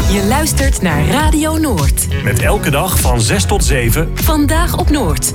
Je luistert naar Radio Noord. Met elke dag van 6 tot 7. Vandaag op Noord.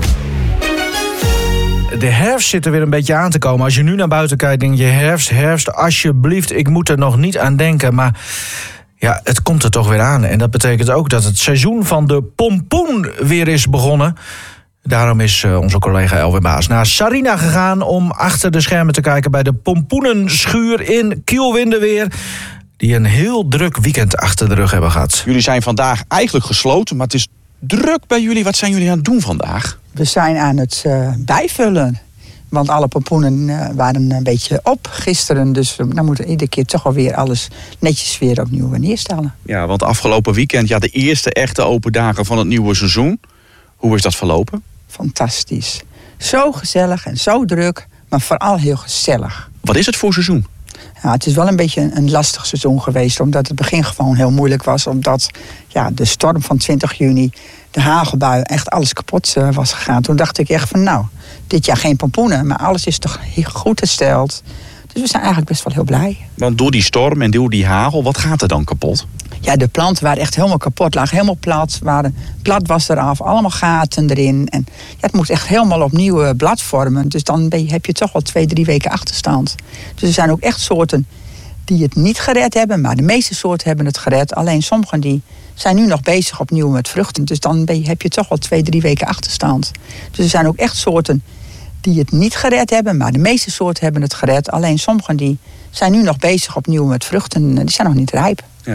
De herfst zit er weer een beetje aan te komen. Als je nu naar buiten kijkt, denk je herfst, alsjeblieft. Ik moet er nog niet aan denken, maar ja, het komt er toch weer aan. En dat betekent ook dat het seizoen van de pompoen weer is begonnen. Daarom is onze collega Elwin Baas naar Sarina gegaan om achter de schermen te kijken bij de pompoenenschuur in Kiel-Windeweer, die een heel druk weekend achter de rug hebben gehad. Jullie zijn vandaag eigenlijk gesloten, maar het is druk bij jullie. Wat zijn jullie aan het doen vandaag? We zijn aan het bijvullen. Want alle pompoenen waren een beetje op gisteren. Dus dan moeten we iedere keer toch alweer alles netjes weer opnieuw neerstellen. Ja, want afgelopen weekend, de eerste echte open dagen van het nieuwe seizoen. Hoe is dat verlopen? Fantastisch. Zo gezellig en zo druk, maar vooral heel gezellig. Wat is het voor seizoen? Ja, het is wel een beetje een lastig seizoen geweest, omdat het begin gewoon heel moeilijk was. Omdat de storm van 20 juni, de hagelbui, echt alles kapot was gegaan. Toen dacht ik echt van dit jaar geen pompoenen, maar alles is toch heel goed hersteld. Dus we zijn eigenlijk best wel heel blij. Want door die storm en door die hagel, wat gaat er dan kapot? Ja, de planten waren echt helemaal kapot, lagen helemaal plat. Blad was eraf, allemaal gaten erin. En het moet echt helemaal opnieuw blad vormen. Dus dan heb je toch wel 2-3 weken achterstand. Dus er zijn ook echt soorten die het niet gered hebben. Maar de meeste soorten hebben het gered. Alleen sommigen die zijn nu nog bezig opnieuw met vruchten. Dus dan heb je toch wel 2-3 weken achterstand. Dus er zijn ook echt soorten die het niet gered hebben. Maar de meeste soorten hebben het gered. Alleen sommigen die zijn nu nog bezig opnieuw met vruchten. Die zijn nog niet rijp.